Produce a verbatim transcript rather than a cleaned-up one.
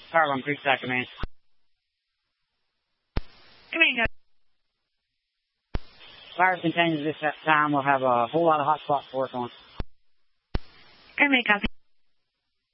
Powerbomb Creek Stack Command. Command, go. Fires continues this time. We'll have a whole lot of hot spots to work on. Command, copy.